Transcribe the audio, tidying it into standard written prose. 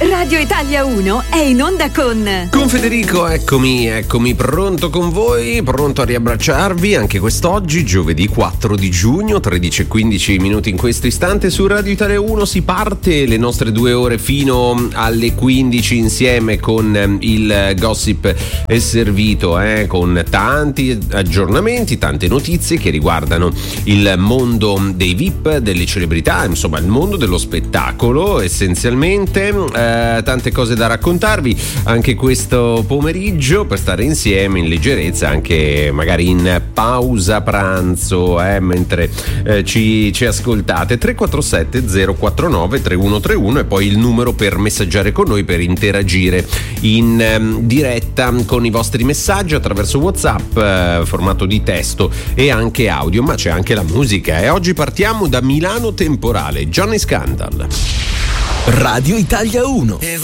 Radio Italia 1 è in onda con Federico, eccomi pronto con voi, pronto a riabbracciarvi anche quest'oggi, giovedì 4 di giugno, 13:15 in questo istante su Radio Italia 1 si parte, le nostre 2 ore fino alle 15 insieme con il gossip è servito, con tanti aggiornamenti, tante notizie che riguardano il mondo dei VIP, delle celebrità, insomma il mondo dello spettacolo essenzialmente, tante cose da raccontarvi anche questo pomeriggio per stare insieme in leggerezza, anche magari in pausa pranzo, mentre ci ascoltate. 347 049 3131 e poi il numero per messaggiare con noi, per interagire in diretta con i vostri messaggi attraverso WhatsApp, formato di testo e anche audio, ma c'è anche la musica e oggi partiamo da Milano Temporale, Johnny Scandal. Radio Italia 1.